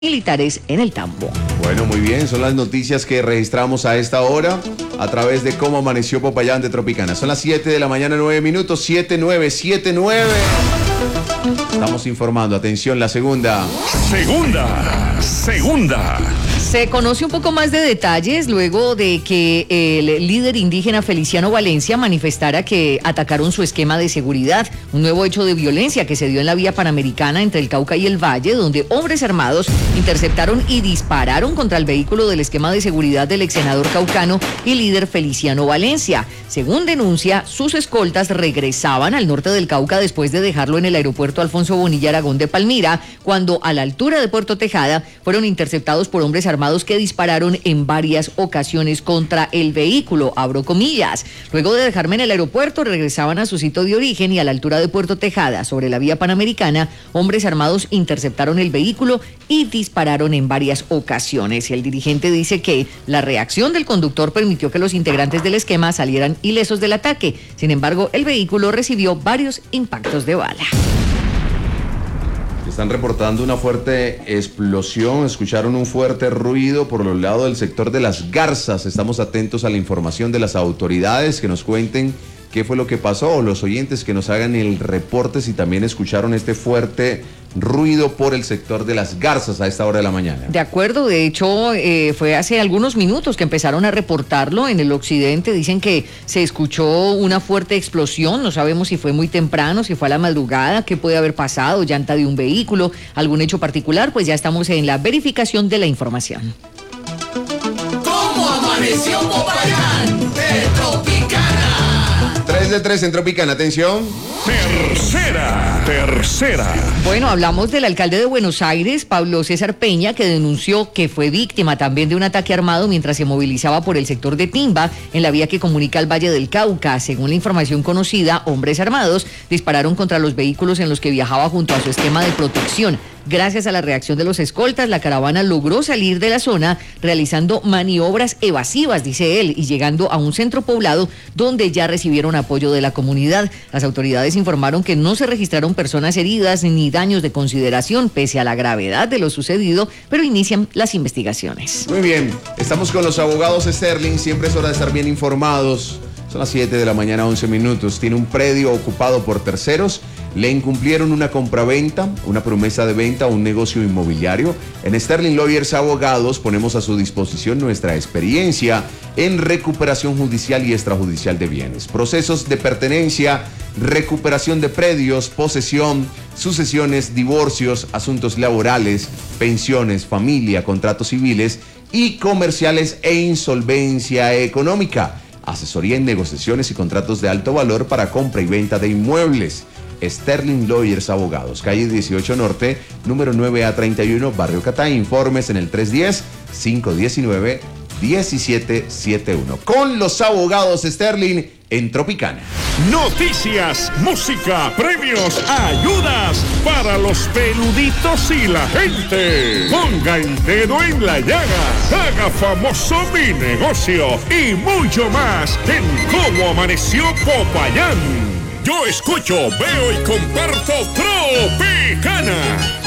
militares en el Tambo. Bueno, muy bien, son las noticias que registramos a esta hora a través de cómo amaneció Popayán de Tropicana. Son las 7 de la mañana, 9 minutos, 7:9. Estamos informando, atención, la segunda. Se conoce un poco más de detalles luego de que el líder indígena Feliciano Valencia manifestara que atacaron su esquema de seguridad, un nuevo hecho de violencia que se dio en la vía panamericana entre el Cauca y el Valle, donde hombres armados interceptaron y dispararon contra el vehículo del esquema de seguridad del ex senador caucano y líder Feliciano Valencia. Según denuncia, sus escoltas regresaban al norte del Cauca después de dejarlo en el aeropuerto Alfonso Bonilla Aragón de Palmira, cuando a la altura de Puerto Tejada fueron interceptados por hombres armados que dispararon en varias ocasiones contra el vehículo, abro comillas. Luego de dejarme en el aeropuerto, regresaban a su sitio de origen y a la altura de Puerto Tejada, sobre la vía panamericana, hombres armados interceptaron el vehículo y dispararon en varias ocasiones. El dirigente dice que la reacción del conductor permitió que los integrantes del esquema salieran ilesos del ataque. Sin embargo, el vehículo recibió varios impactos de bala. Están reportando una fuerte explosión, escucharon un fuerte ruido por los lados del sector de Las Garzas. Estamos atentos a la información de las autoridades que nos cuenten qué fue lo que pasó, o los oyentes que nos hagan el reporte si también escucharon este fuerte ruido por el sector de Las Garzas a esta hora de la mañana. De acuerdo, de hecho fue hace algunos minutos que empezaron a reportarlo en el occidente. Dicen que se escuchó una fuerte explosión, no sabemos si fue muy temprano, si fue a la madrugada, qué puede haber pasado, llanta de un vehículo, algún hecho particular. Pues ya estamos en la verificación de la información. ¿Cómo amaneció Popayán de Tropicana? 3 de 3 en Tropicana, atención. Tercera. Bueno, hablamos del alcalde de Buenos Aires, Pablo César Peña, que denunció que fue víctima también de un ataque armado mientras se movilizaba por el sector de Timba, en la vía que comunica al Valle del Cauca. Según la información conocida, hombres armados dispararon contra los vehículos en los que viajaba junto a su esquema de protección. Gracias a la reacción de los escoltas, la caravana logró salir de la zona realizando maniobras evasivas, dice él, y llegando a un centro poblado donde ya recibieron apoyo de la comunidad. Las autoridades informaron que no se registraron personas heridas ni daños de consideración pese a la gravedad de lo sucedido, pero inician las investigaciones. Muy bien, estamos con los abogados Sterling, siempre es hora de estar bien informados. Son las 7 de la mañana, 11 minutos. Tiene un predio ocupado por terceros. Le incumplieron una compraventa, una promesa de venta, un negocio inmobiliario. En Sterling Lawyers Abogados ponemos a su disposición nuestra experiencia en recuperación judicial y extrajudicial de bienes, procesos de pertenencia, recuperación de predios, posesión, sucesiones, divorcios, asuntos laborales, pensiones, familia, contratos civiles y comerciales e insolvencia económica. Asesoría en negociaciones y contratos de alto valor para compra y venta de inmuebles. Sterling Lawyers Abogados, calle 18 Norte, número 9A31, Barrio Catá. Informes en el 310-519-1771. Con los abogados Sterling en Tropicana. Noticias, música, premios, ayudas para los peluditos y la gente. Ponga el dedo en la llaga, haga famoso mi negocio y mucho más en Cómo Amaneció Popayán. Yo escucho, veo y comparto Tropicana.